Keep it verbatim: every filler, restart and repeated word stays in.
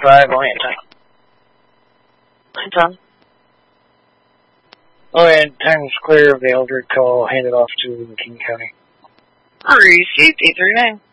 five, Lion Time. Hi, Tom. Oh, and time's clear of the Eldred call, handed off to King County. Received eight thirty-nine.